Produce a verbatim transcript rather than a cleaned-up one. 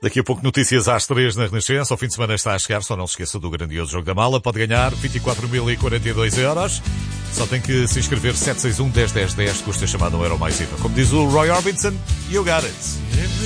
Daqui a pouco notícias às três na Renascença. O fim de semana está a chegar, só não se esqueça do grandioso jogo da mala. Pode ganhar vinte e quatro mil e quarenta e dois euros. Só tem que se inscrever sete seis um, dez dez dez, custa chamado um euro mais I V A. Como diz o Roy Orbison, you got it.